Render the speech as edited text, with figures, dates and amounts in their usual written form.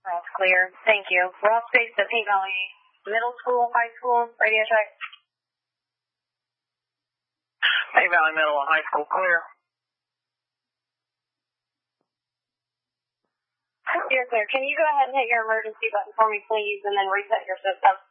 That's clear. Thank you. Raw space at Paint Valley Middle School, High School, radio check. Paint Valley Middle and High School, clear. Yes, sir. Can you go ahead and hit your emergency button for me, please, and then reset your system?